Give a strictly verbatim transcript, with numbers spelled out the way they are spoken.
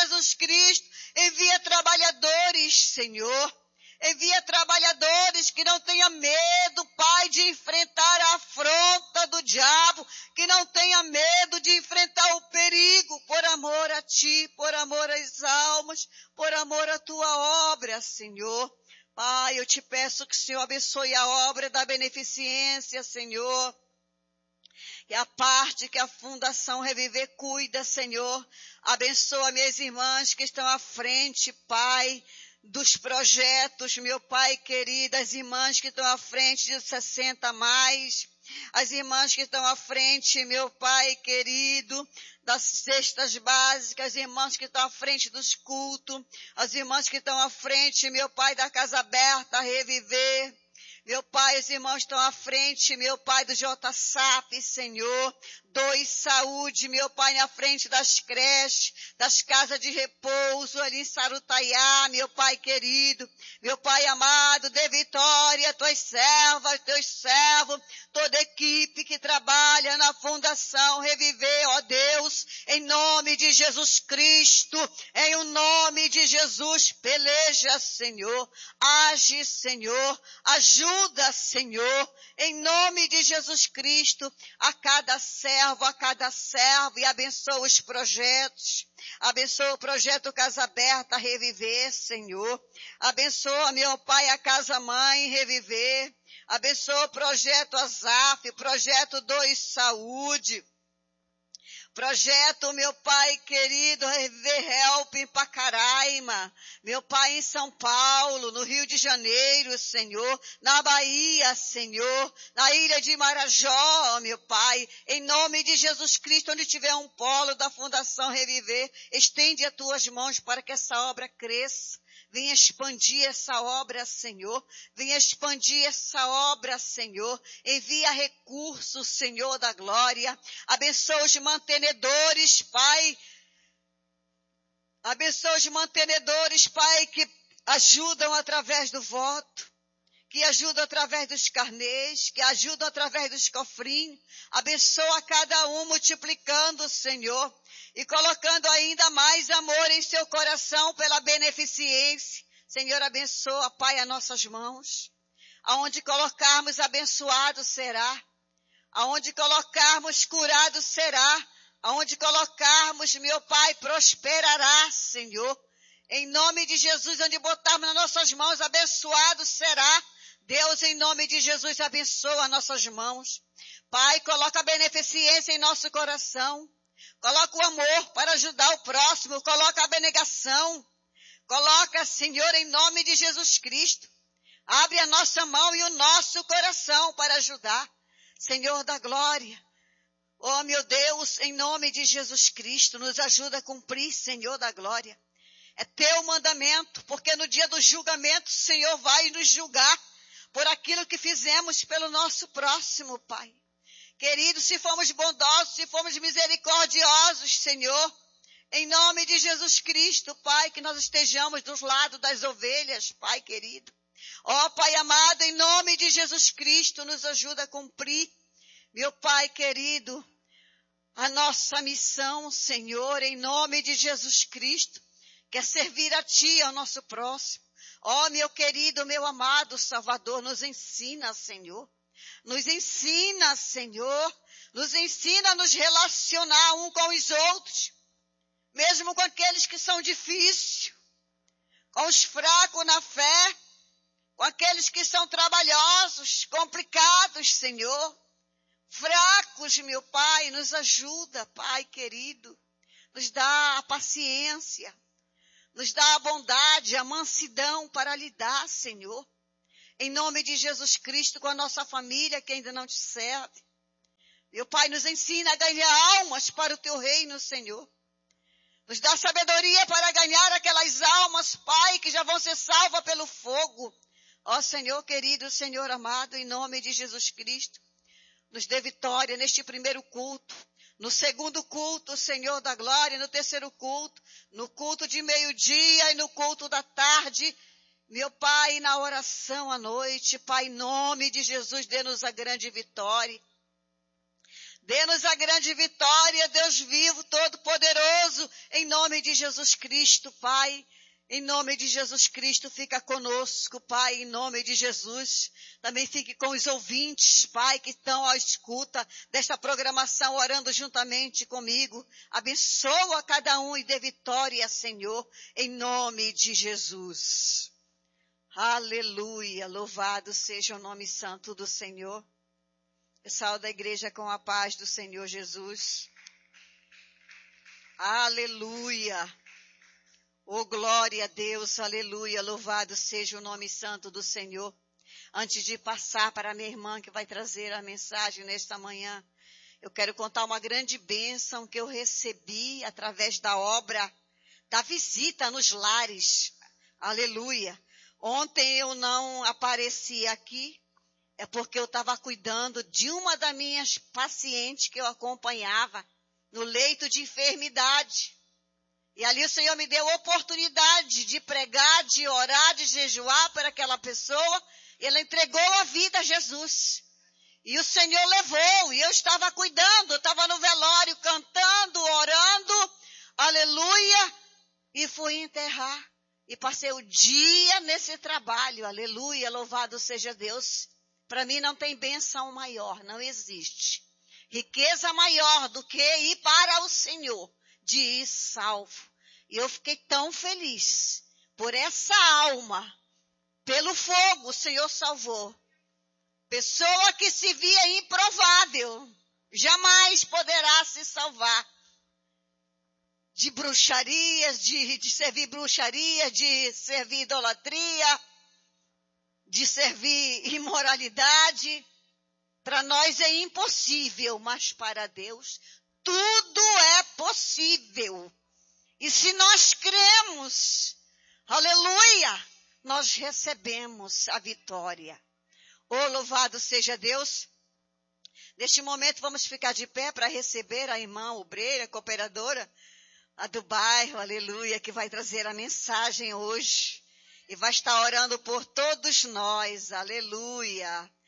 Jesus Cristo, envia trabalhadores, Senhor. Envia trabalhadores que não tenham medo, Pai, de enfrentar a afronta do diabo, que não tenha medo de enfrentar o perigo, por amor a Ti, por amor às almas, por amor à Tua obra, Senhor. Pai, eu te peço que o Senhor abençoe a obra da beneficência, Senhor. E a parte que a Fundação Reviver cuida, Senhor. Abençoa minhas irmãs que estão à frente, Pai, dos projetos, meu Pai querido, as irmãs que estão à frente de sessenta a mais, as irmãs que estão à frente, meu Pai querido, das cestas básicas, as irmãs que estão à frente dos cultos, as irmãs que estão à frente, meu Pai, da Casa Aberta, Reviver. Meu Pai, os irmãos estão à frente, meu Pai, do J S A P, Senhor. Dois Saúde, meu Pai, na frente das creches, das casas de repouso ali em Sarutaiá, meu Pai querido. Meu Pai amado, dê vitória, tuas servas, teus servos, toda equipe que trabalha na Fundação Reviver, ó Deus, em nome de Jesus Cristo, em o nome de Jesus, peleja, Senhor, age, Senhor, ajuda, Senhor, em nome de Jesus Cristo, a cada servo, a cada servo, e abençoa os projetos, abençoa o projeto Casa Aberta, Reviver, Senhor, abençoa, meu Pai, a Casa Mãe, Reviver, abençoa o projeto Azaf, projeto dois Saúde, projeto, meu Pai querido, Reviver Help em Pacaraima, meu Pai em São Paulo, no Rio de Janeiro, Senhor, na Bahia, Senhor, na ilha de Marajó, meu Pai, em nome de Jesus Cristo, onde tiver um polo da Fundação Reviver, estende as tuas mãos para que essa obra cresça. Venha expandir essa obra, Senhor. Venha expandir essa obra, Senhor. Envia recursos, Senhor da glória. Abençoa os mantenedores, Pai. Abençoa os mantenedores, Pai, que ajudam através do voto, que ajudam através dos carnês, que ajudam através dos cofrinhos. Abençoa cada um multiplicando, Senhor, e colocando ainda mais amor em seu coração pela beneficência. Senhor, abençoa, Pai, as nossas mãos. Aonde colocarmos, abençoado será. Aonde colocarmos, curado será. Aonde colocarmos, meu Pai, prosperará, Senhor. Em nome de Jesus, onde botarmos nas nossas mãos, abençoado será. Deus, em nome de Jesus, abençoa as nossas mãos. Pai, coloca a beneficência em nosso coração. Coloca o amor para ajudar o próximo. Coloca a abnegação. Coloca, Senhor, em nome de Jesus Cristo. Abre a nossa mão e o nosso coração para ajudar. Senhor da glória. Oh, meu Deus, em nome de Jesus Cristo, nos ajuda a cumprir, Senhor da glória. É teu mandamento, porque no dia do julgamento, o Senhor vai nos julgar por aquilo que fizemos pelo nosso próximo, Pai. Querido, se fomos bondosos, se fomos misericordiosos, Senhor, em nome de Jesus Cristo, Pai, que nós estejamos dos lados das ovelhas, Pai querido. Ó, Pai amado, em nome de Jesus Cristo, nos ajuda a cumprir, meu Pai querido, a nossa missão, Senhor, em nome de Jesus Cristo, que é servir a Ti, ao nosso próximo. Ó, meu querido, meu amado Salvador, nos ensina, Senhor. Nos ensina, Senhor, nos ensina a nos relacionar um com os outros, mesmo com aqueles que são difíceis, com os fracos na fé, com aqueles que são trabalhosos, complicados, Senhor. Fracos, meu Pai, nos ajuda, Pai querido, nos dá a paciência, nos dá a bondade, a mansidão para lidar, Senhor. Em nome de Jesus Cristo, com a nossa família que ainda não te serve. Meu Pai, nos ensina a ganhar almas para o teu reino, Senhor. Nos dá sabedoria para ganhar aquelas almas, Pai, que já vão ser salvas pelo fogo. Ó Senhor querido, Senhor amado, em nome de Jesus Cristo, nos dê vitória neste primeiro culto. No segundo culto, Senhor da glória, no terceiro culto, no culto de meio-dia e no culto da tarde, meu Pai, na oração à noite, Pai, em nome de Jesus, dê-nos a grande vitória. Dê-nos a grande vitória, Deus vivo, todo-poderoso, em nome de Jesus Cristo, Pai. Em nome de Jesus Cristo, fica conosco, Pai, em nome de Jesus. Também fique com os ouvintes, Pai, que estão à escuta desta programação, orando juntamente comigo. Abençoa cada um e dê vitória, Senhor, em nome de Jesus. Aleluia, louvado seja o nome santo do Senhor. Eu saúdo a igreja com a paz do Senhor Jesus. Aleluia. Oh, glória a Deus, aleluia, louvado seja o nome santo do Senhor. Antes de passar para a minha irmã que vai trazer a mensagem nesta manhã, eu quero contar uma grande bênção que eu recebi através da obra, da visita nos lares. Aleluia. Ontem eu não apareci aqui, é porque eu estava cuidando de uma das minhas pacientes que eu acompanhava no leito de enfermidade. E ali o Senhor me deu oportunidade de pregar, de orar, de jejuar para aquela pessoa. E ela entregou a vida a Jesus. E o Senhor levou. E eu estava cuidando, eu estava no velório cantando, orando. Aleluia. E fui enterrar. E passei o dia nesse trabalho. Aleluia, louvado seja Deus. Para mim não tem bênção maior, não existe. Riqueza maior do que ir para o Senhor, de ir salvo. E eu fiquei tão feliz por essa alma, pelo fogo o Senhor salvou. Pessoa que se via improvável, jamais poderá se salvar. De bruxarias, de, de servir bruxaria, de servir idolatria, de servir imoralidade. Para nós é impossível, mas para Deus tudo é possível. E se nós cremos, aleluia, nós recebemos a vitória. Oh, louvado seja Deus. Neste momento vamos ficar de pé para receber a irmã obreira, cooperadora, a do bairro, aleluia, que vai trazer a mensagem hoje. E vai estar orando por todos nós, aleluia.